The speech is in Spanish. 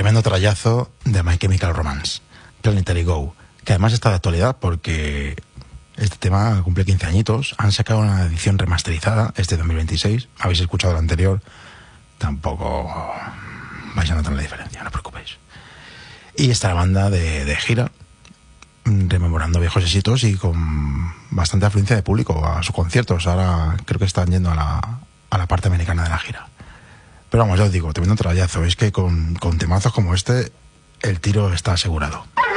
tremendo trayazo de My Chemical Romance, Planetary Go, que además está de actualidad porque este tema cumple 15 añitos. Han sacado una edición remasterizada este 2026. Habéis escuchado la anterior, tampoco vais a notar la diferencia, no os preocupéis. Y está la banda de gira, rememorando viejos éxitos y con bastante afluencia de público a sus conciertos. Ahora creo que están yendo a la parte americana de la gira. Pero vamos, ya os digo, tremendo trayazo. Es que con temazos como este, el tiro está asegurado.